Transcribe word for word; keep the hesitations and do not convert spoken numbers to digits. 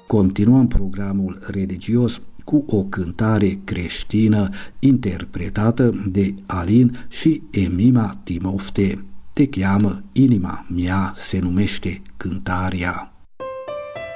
continuăm programul religios cu o cântare creștină interpretată de Alin și Emima Timofte. Te cheamă inima mea se numește cântarea.